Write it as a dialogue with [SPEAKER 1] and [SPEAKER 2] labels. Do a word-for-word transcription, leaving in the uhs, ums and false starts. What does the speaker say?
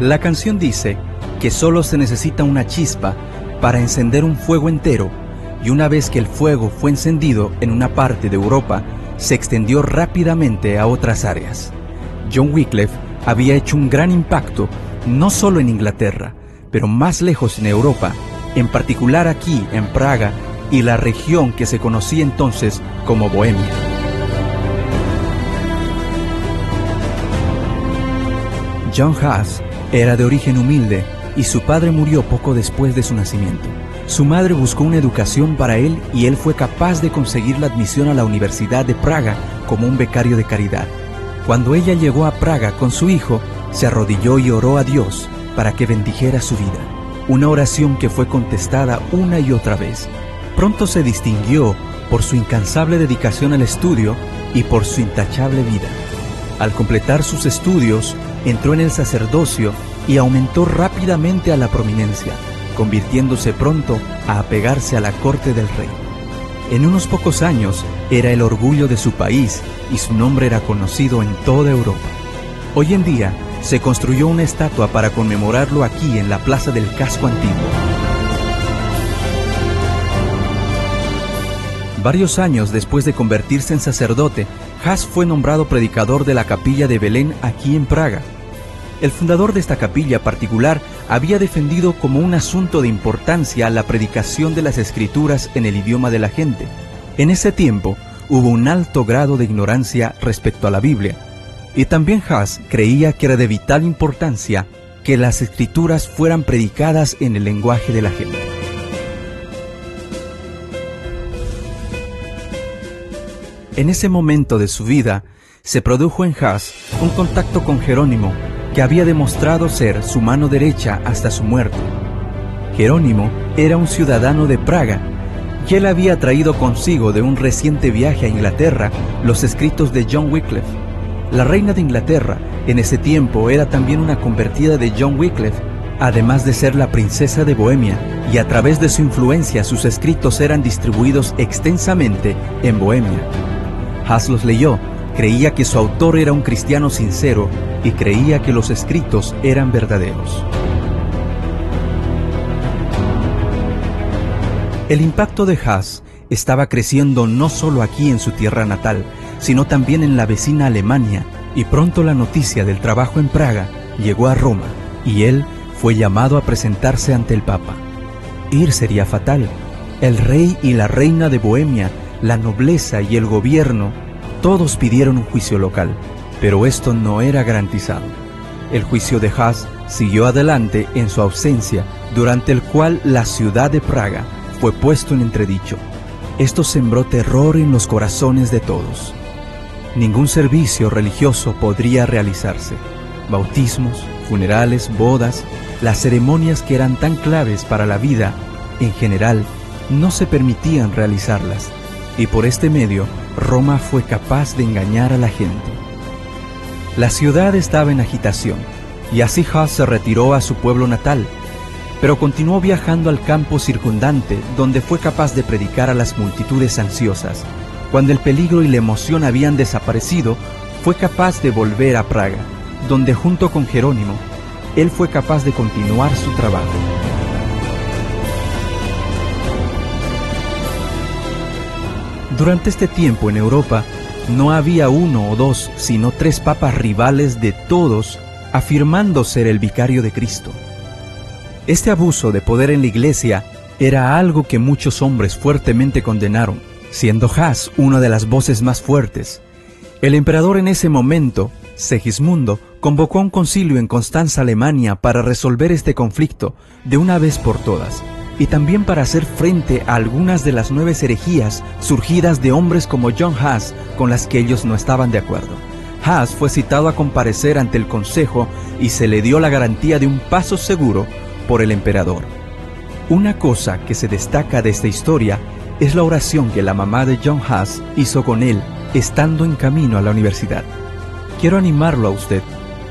[SPEAKER 1] La canción dice que solo se necesita una chispa para encender un fuego entero, y una vez que el fuego fue encendido en una parte de Europa, se extendió rápidamente a otras áreas. John Wycliffe había hecho un gran impacto, no solo en Inglaterra, pero más lejos en Europa, en particular aquí en Praga y la región que se conocía entonces como Bohemia. John Huss era de origen humilde y su padre murió poco después de su nacimiento. Su madre buscó una educación para él y él fue capaz de conseguir la admisión a la Universidad de Praga como un becario de caridad. Cuando ella llegó a Praga con su hijo, se arrodilló y oró a Dios para que bendijera su vida, una oración que fue contestada una y otra vez. Pronto se distinguió por su incansable dedicación al estudio y por su intachable vida. Al completar sus estudios, entró en el sacerdocio y aumentó rápidamente a la prominencia, convirtiéndose pronto a apegarse a la corte del rey. En unos pocos años era el orgullo de su país y su nombre era conocido en toda Europa. Hoy en día se construyó una estatua para conmemorarlo aquí en la plaza del casco antiguo. Varios años después de convertirse en sacerdote, Huss fue nombrado predicador de la capilla de Belén aquí en Praga. El fundador de esta capilla particular había defendido como un asunto de importancia la predicación de las Escrituras en el idioma de la gente. En ese tiempo hubo un alto grado de ignorancia respecto a la Biblia, y también Huss creía que era de vital importancia que las Escrituras fueran predicadas en el lenguaje de la gente. En ese momento de su vida, se produjo en Huss un contacto con Jerónimo, que había demostrado ser su mano derecha hasta su muerte. Jerónimo era un ciudadano de Praga, y él había traído consigo de un reciente viaje a Inglaterra los escritos de John Wycliffe. La reina de Inglaterra en ese tiempo era también una convertida de John Wycliffe, además de ser la princesa de Bohemia, y a través de su influencia sus escritos eran distribuidos extensamente en Bohemia. Huss los leyó, creía que su autor era un cristiano sincero y creía que los escritos eran verdaderos. El impacto de Huss estaba creciendo no solo aquí en su tierra natal, sino también en la vecina Alemania, y pronto la noticia del trabajo en Praga llegó a Roma, y él fue llamado a presentarse ante el Papa. Ir sería fatal. El rey y la reina de Bohemia, la nobleza y el gobierno, todos pidieron un juicio local, pero esto no era garantizado. El juicio de Huss siguió adelante en su ausencia, durante el cual la ciudad de Praga fue puesto en entredicho. Esto sembró terror en los corazones de todos. Ningún servicio religioso podría realizarse. Bautismos, funerales, bodas, las ceremonias que eran tan claves para la vida, en general, no se permitían realizarlas. Y por este medio, Roma fue capaz de engañar a la gente. La ciudad estaba en agitación, y así Huss se retiró a su pueblo natal, pero continuó viajando al campo circundante, donde fue capaz de predicar a las multitudes ansiosas. Cuando el peligro y la emoción habían desaparecido, fue capaz de volver a Praga, donde junto con Jerónimo, él fue capaz de continuar su trabajo. Durante este tiempo en Europa, no había uno o dos, sino tres papas rivales de todos, afirmando ser el vicario de Cristo. Este abuso de poder en la Iglesia era algo que muchos hombres fuertemente condenaron, siendo Huss una de las voces más fuertes. El emperador en ese momento, Segismundo, convocó un concilio en Constanza, Alemania, para resolver este conflicto de una vez por todas, y también para hacer frente a algunas de las nuevas herejías surgidas de hombres como John Huss, con las que ellos no estaban de acuerdo. Huss fue citado a comparecer ante el consejo y se le dio la garantía de un paso seguro por el emperador. Una cosa que se destaca de esta historia es la oración que la mamá de John Huss hizo con él estando en camino a la universidad. Quiero animarlo a usted